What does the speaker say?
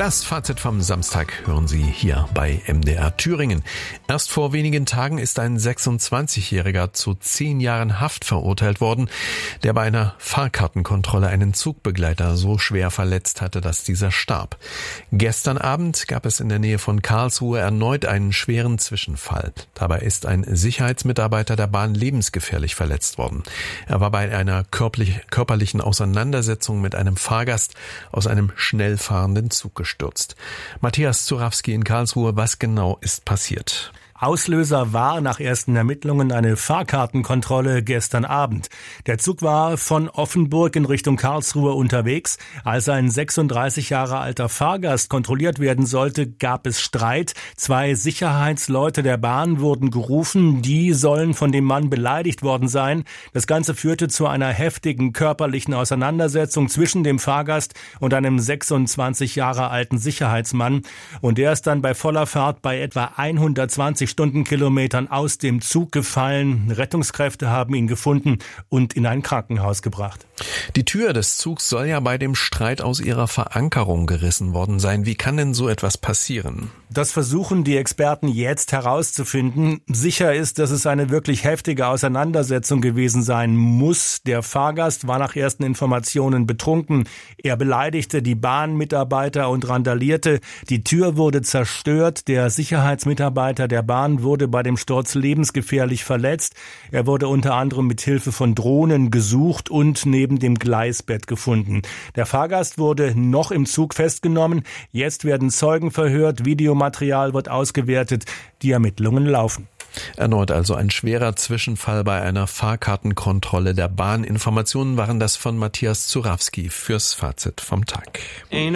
Das Fazit vom Samstag hören Sie hier bei MDR Thüringen. Erst vor wenigen Tagen ist ein 26-Jähriger zu 10 Jahren Haft verurteilt worden, der bei einer Fahrkartenkontrolle einen Zugbegleiter so schwer verletzt hatte, dass dieser starb. Gestern Abend gab es in der Nähe von Karlsruhe erneut einen schweren Zwischenfall. Dabei ist ein Sicherheitsmitarbeiter der Bahn lebensgefährlich verletzt worden. Er war bei einer körperlichen Auseinandersetzung mit einem Fahrgast aus einem schnell fahrenden Zug gestürzt. Matthias Zurawski in Karlsruhe, was genau ist passiert? Auslöser war nach ersten Ermittlungen eine Fahrkartenkontrolle gestern Abend. Der Zug war von Offenburg in Richtung Karlsruhe unterwegs. Als ein 36 Jahre alter Fahrgast kontrolliert werden sollte, gab es Streit. 2 Sicherheitsleute der Bahn wurden gerufen. Die sollen von dem Mann beleidigt worden sein. Das Ganze führte zu einer heftigen körperlichen Auseinandersetzung zwischen dem Fahrgast und einem 26 Jahre alten Sicherheitsmann. Und der ist dann bei voller Fahrt bei etwa 120 Stundenkilometern aus dem Zug gefallen. Rettungskräfte haben ihn gefunden und in ein Krankenhaus gebracht. Die Tür des Zugs soll ja bei dem Streit aus ihrer Verankerung gerissen worden sein. Wie kann denn so etwas passieren? Das versuchen die Experten jetzt herauszufinden. Sicher ist, dass es eine wirklich heftige Auseinandersetzung gewesen sein muss. Der Fahrgast war nach ersten Informationen betrunken. Er beleidigte die Bahnmitarbeiter und randalierte. Die Tür wurde zerstört. Der Sicherheitsmitarbeiter der Bahn wurde bei dem Sturz lebensgefährlich verletzt. Er wurde unter anderem mit Hilfe von Drohnen gesucht und neben dem Gleisbett gefunden. Der Fahrgast wurde noch im Zug festgenommen. Jetzt werden Zeugen verhört, Videomaterial wird ausgewertet. Die Ermittlungen laufen. Erneut also ein schwerer Zwischenfall bei einer Fahrkartenkontrolle der Bahn. Informationen waren das von Matthias Zurawski fürs Fazit vom Tag.